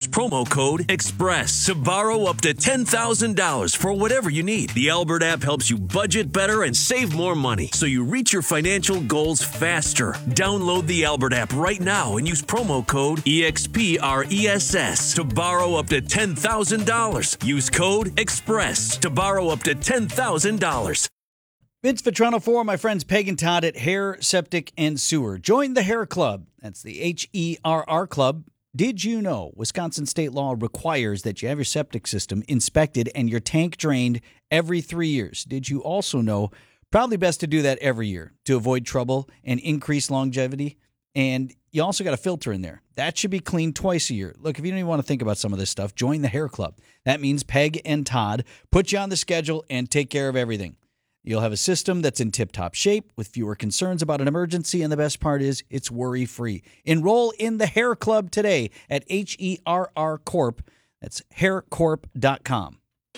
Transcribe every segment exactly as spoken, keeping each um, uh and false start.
promo code EXPRESS to borrow up to ten thousand dollars for whatever you need. The Albert app helps you budget better and save more money so you reach your financial goals faster. Download the Albert app right now and use promo code EXPRESS to borrow up to ten thousand dollars. Use code EXPRESS to borrow up to ten thousand dollars. Vince Vitrano for my friends Peg and Todd at Hair, Septic, and Sewer. Join the Hair Club. That's the H E R R Club. Did you know Wisconsin state law requires that you have your septic system inspected and your tank drained every three years? Did you also know probably best to do that every year to avoid trouble and increase longevity? And you also got a filter in there. That should be cleaned twice a year. Look, if you don't even want to think about some of this stuff, join the Hair Club. That means Peg and Todd put you on the schedule and take care of everything. You'll have a system that's in tip-top shape with fewer concerns about an emergency, and the best part is it's worry-free. Enroll in the Hair Club today at H E R R Corp. That's hair corp dot com.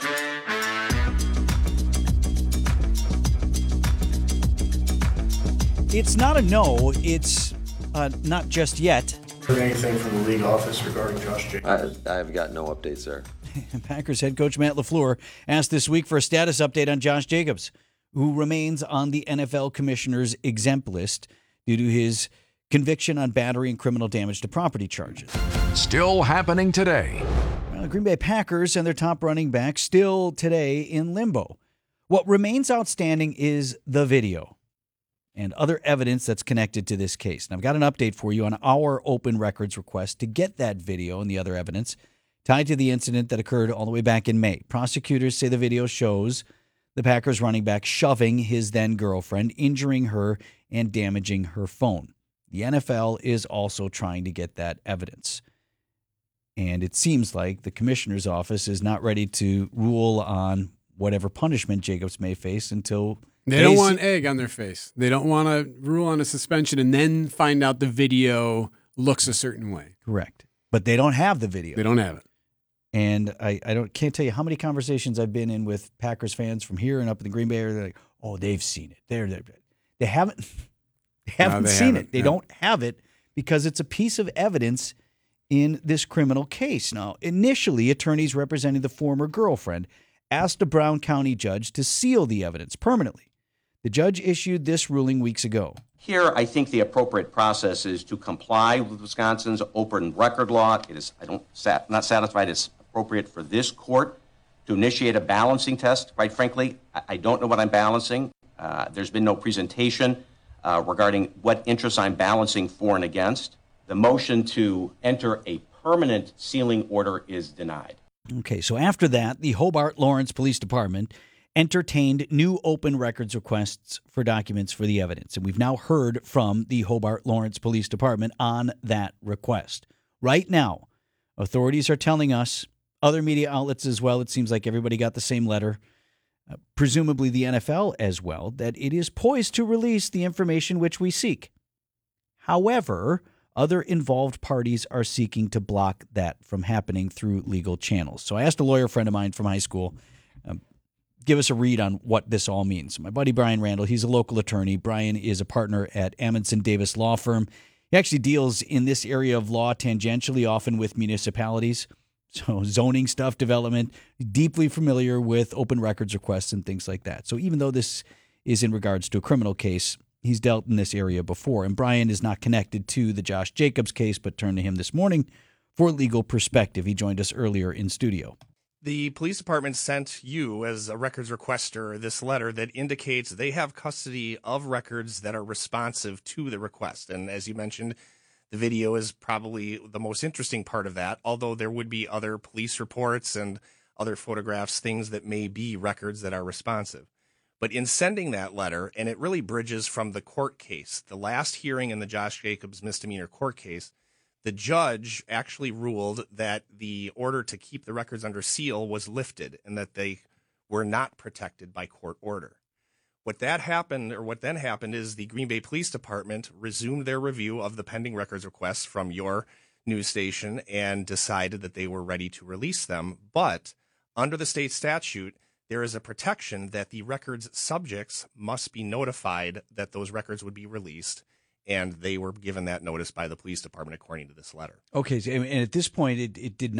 It's not a no. It's uh, not just yet. Heard anything from the league office regarding Josh Jacobs? I, I've got no updates, sir. Packers head coach Matt LaFleur asked this week for a status update on Josh Jacobs, who remains on the N F L commissioner's exempt list due to his conviction on battery and criminal damage to property charges. Still happening today. Well, the Green Bay Packers and their top running back still today in limbo. What remains outstanding is the video and other evidence that's connected to this case. And I've got an update for you on our open records request to get that video and the other evidence tied to the incident that occurred all the way back in May. Prosecutors say the video shows the Packers running back shoving his then-girlfriend, injuring her, and damaging her phone. The N F L is also trying to get that evidence. And it seems like the commissioner's office is not ready to rule on whatever punishment Jacobs may face until They don't want egg on their face. They don't want to rule on a suspension and then find out the video looks a certain way. Correct. But they don't have the video. They don't have it. And I, I don't can't tell you how many conversations I've been in with Packers fans from here and up in the Green Bay area. They're like, oh, they've seen it. They're, they're they haven't they haven't no, they seen haven't. it. They no. don't have it because it's a piece of evidence in this criminal case. Now, initially, attorneys representing the former girlfriend asked a Brown County judge to seal the evidence permanently. The judge issued this ruling weeks ago. Here, I think the appropriate process is to comply with Wisconsin's open record law. It is, I don't, sat, not satisfied it's appropriate for this court to initiate a balancing test. Quite frankly, I, I don't know what I'm balancing. Uh, there's been no presentation uh, regarding what interests I'm balancing for and against. The motion to enter a permanent sealing order is denied. Okay, so after that, the Hobart Lawrence Police Department entertained new open records requests for documents for the evidence. And we've now heard from the Hobart Lawrence Police Department on that request. Right now, authorities are telling us, other media outlets as well, it seems like everybody got the same letter, uh, presumably the N F L as well, that it is poised to release the information which we seek. However, other involved parties are seeking to block that from happening through legal channels. So I asked a lawyer friend of mine from high school, um, give us a read on what this all means. My buddy Brian Randall, he's a local attorney. Brian is a partner at Amundsen Davis Law Firm. He actually deals in this area of law tangentially, often with municipalities. So zoning stuff, development, deeply familiar with open records requests and things like that. So even though this is in regards to a criminal case, he's dealt in this area before. And Brian is not connected to the Josh Jacobs case, but turned to him this morning for legal perspective. He joined us earlier in studio. The police department sent you, as a records requester, this letter that indicates they have custody of records that are responsive to the request. And as you mentioned, the video is probably the most interesting part of that, although there would be other police reports and other photographs, things that may be records that are responsive. But in sending that letter, and it really bridges from the court case, the last hearing in the Josh Jacobs misdemeanor court case, the judge actually ruled that the order to keep the records under seal was lifted and that they were not protected by court order. What that happened, or what then happened, is the Green Bay Police Department resumed their review of the pending records requests from your news station and decided that they were ready to release them. But under the state statute, there is a protection that the records subjects must be notified that those records would be released. And they were given that notice by the police department, according to this letter. Okay, so, and at this point, it, it did